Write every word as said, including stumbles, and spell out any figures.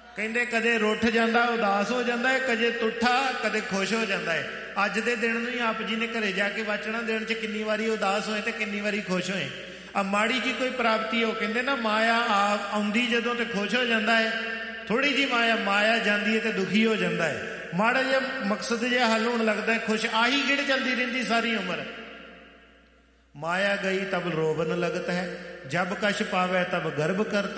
ਕਹਿੰਦੇ ਕਦੇ ਰੁੱਠ ਜਾਂਦਾ, ਉਦਾਸ ਹੋ ਜਾਂਦਾ ਹੈ, ਕਦੇ ਤੁੱਠਾ, ਕਦੇ ਖੁਸ਼ ਹੋ ਜਾਂਦਾ ਹੈ। ਅੱਜ ਦੇ ਦਿਨ ਨੂੰ ਹੀ ਆਪ ਜੀ ਨੇ ਘਰੇ ਜਾ ਕੇ ਵਾਚਣਾ ਦੇਣ 'ਚ ਕਿੰਨੀ ਵਾਰੀ ਉਦਾਸ ਹੋਏ ਤੇ ਕਿੰਨੀ ਵਾਰੀ ਖੁਸ਼ ਹੋਏ। ਆ ਮਾੜੀ ਜੀ ਕੋਈ ਪ੍ਰਾਪਤੀ ਹੋ, ਕਹਿੰਦੇ ਨਾ ਮਾਇਆ ਆ ਆਉਂਦੀ ਜਦੋਂ ਤੇ ਖੁਸ਼ ਹੋ ਜਾਂਦਾ ਹੈ, ਥੋੜੀ ਜੀ ਮਾਇਆ ਮਾਇਆ ਜਾਂਦੀ ਹੈ ਤੇ ਦੁਖੀ ਹੋ ਜਾਂਦਾ ਹੈ। ਮਾੜਾ ਜਿਹਾ ਮਕਸਦ ਜਿਹਾ ਹੱਲ ਹੋਣ ਲੱਗਦਾ ਹੈ, ਖੁਸ਼ ਆਹੀ ਗਿੜ ਚੱਲਦੀ ਰਹਿੰਦੀ ਸਾਰੀ ਉਮਰ। ਮਾਇਆ ਗਈ ਤਬ ਰੋਬਨ ਲਗਤ ਹੈ, ਜਬ ਕਛ ਪਾਵੇ ਤਬ ਗਰਭ ਕਰਤਾ